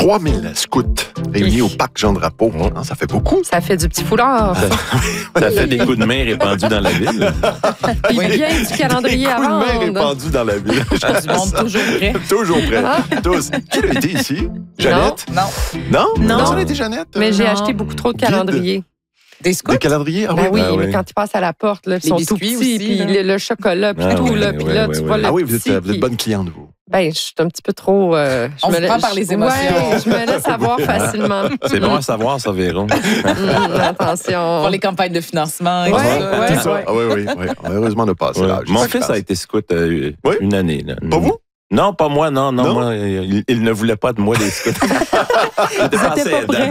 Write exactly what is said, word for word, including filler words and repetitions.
trois mille scouts réunis au parc Jean-Drapeau. Hein, ça fait beaucoup. Ça fait du petit foulard. Ça fait des coups de main répandus dans la ville. Puis bien du calendrier à Coup de main vendre. répandu dans la ville. Du monde toujours prêt. Toujours prêt. Ah. Tous. Qui a été ici? Jeannette? Non. Non? Non. Ça a été Jeannette? Mais j'ai Non. acheté beaucoup trop de calendriers. Des scouts? Des calendriers? Ah Ben oui, ben mais oui. quand ils passent à la porte, là, ils Les sont tout biscuits petits, aussi, puis là. le, le chocolat, puis Ah tout, oui, là, puis oui, là, oui, tu oui. vois le Ah oui, vous petit, êtes, vous êtes puis- bonne cliente, vous. Ben, je suis un petit peu trop... euh, je On me vous la- prend par les je- émotions. Ouais, je me laisse avoir facilement. C'est bon à savoir, ça, Véron. Hum, attention. Pour les campagnes de financement et Ouais, tout ça. ouais. Tout ça. Ah oui, oui, oui. Heureusement, on a passé Ouais. l'âge. Mon Cinq fils classes. a été scout euh, Oui? une année. Là. Pas vous? Non, pas moi, non, non. Non? Moi, il, il ne voulait pas de moi, les scouts. Il était Vous étiez passé pas aidant. prêts.